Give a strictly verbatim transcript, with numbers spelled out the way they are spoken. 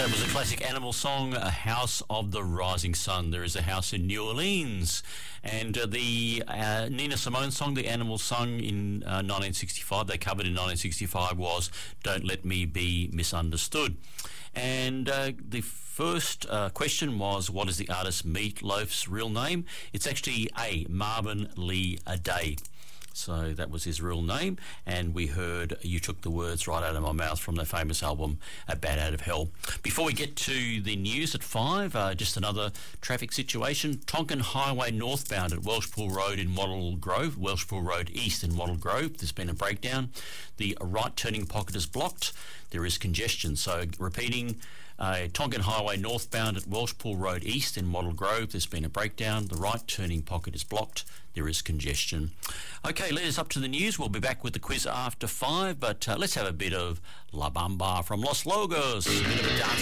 That was a classic Animal song, A House of the Rising Sun. There is a house in New Orleans. And uh, the uh, Nina Simone song, the Animals sung in uh, nineteen sixty-five, they covered in nineteen sixty-five, was Don't Let Me Be Misunderstood. And uh, the first uh, question was, what is the artist Meatloaf's real name? It's actually A, Marvin Lee Aday. So that was his real name, and we heard You Took the Words Right Out of My Mouth from their famous album, A Bat Out of Hell. Before we get to the news at five, uh, just another traffic situation. Tonkin Highway northbound at Welshpool Road in Wattle Grove, Welshpool Road east in Wattle Grove. There's been a breakdown. The right turning pocket is blocked. There is congestion. So repeating, uh, Tonkin Highway northbound at Welshpool Road east in Wattle Grove. There's been a breakdown. The right turning pocket is blocked. There is congestion. Okay, lead us up to the news. We'll be back with the quiz after five, but uh, let's have a bit of La Bamba from Los Logos. A bit of a dance.